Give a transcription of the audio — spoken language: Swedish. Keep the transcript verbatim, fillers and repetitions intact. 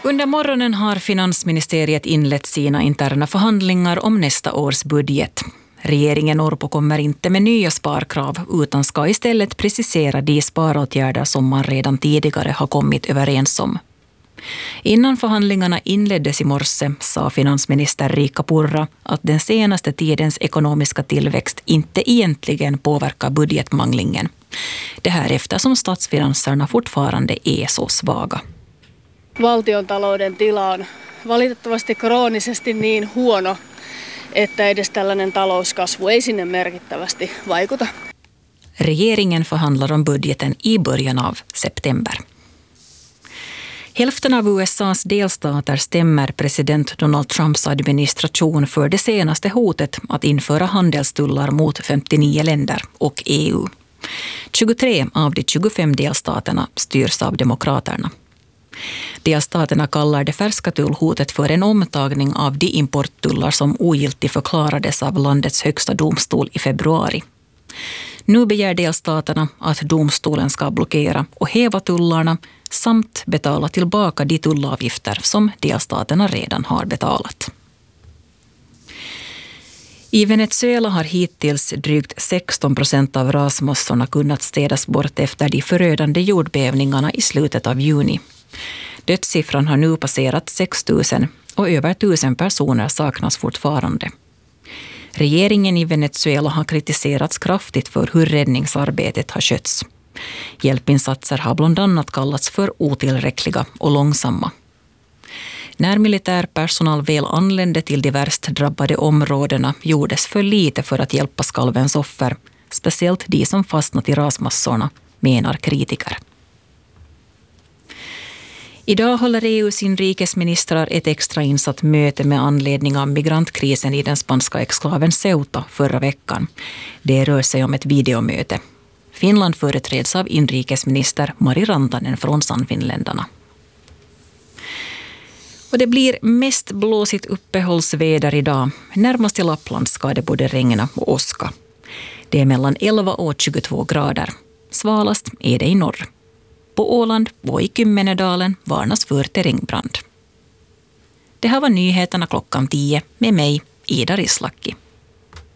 Under morgonen har finansministeriet inlett sina interna förhandlingar om nästa års budget. Regeringen Orpo kommer inte med nya sparkrav utan ska istället precisera de sparåtgärder som man redan tidigare har kommit överens om. Innan förhandlingarna inleddes i morse sa finansminister Riikka Purra att den senaste tidens ekonomiska tillväxt inte egentligen påverkar budgetmanglingen. Det här eftersom statsfinanserna fortfarande är så svaga. Valtiontalouden tila on valitettavasti kroonisesti niin huono, että edes tällainen talouskasvu ei sinne merkittävästi vaikuta. Regeringen förhandlar om budgeten i början av september. Hälften av U S A:s delstater stämmer president Donald Trumps administration för det senaste hotet att införa handelstullar mot femtionio länder och E U. tjugotre av de tjugofem delstaterna styrs av demokraterna. Delstaterna kallar det färska tullhotet för en omtagning av de importtullar som ogiltigt förklarades av landets högsta domstol i februari. Nu begär delstaterna att domstolen ska blockera och häva tullarna samt betala tillbaka de tullavgifter som delstaterna redan har betalat. I Venezuela har hittills drygt sexton procent av rasmossorna kunnat städas bort efter de förödande jordbävningarna i slutet av juni. Dödssiffran har nu passerat sex tusen och över tusen personer saknas fortfarande. Regeringen i Venezuela har kritiserats kraftigt för hur räddningsarbetet har skötts. Hjälpinsatser har bland annat kallats för otillräckliga och långsamma. När militärpersonal väl anlände till de värst drabbade områdena gjordes för lite för att hjälpa skalvens offer, speciellt de som fastnat i rasmassorna, menar kritiker. Idag håller E U:s inrikesministrar ett extra insatt möte med anledning av migrantkrisen i den spanska exklaven Ceuta förra veckan. Det rör sig om ett videomöte. Finland företräds av inrikesminister Mari Rantanen från Sannfinländarna. Och det blir mest blåsigt uppehållsväder idag. Närmast i Lappland ska det både regna och åska. Det är mellan elva och tjugotvå grader. Svalast är det i norr. På Åland och i Kymmenedalen varnas för terrängbrand. Det här var nyheterna klockan tio med mig, Ida Rislaki.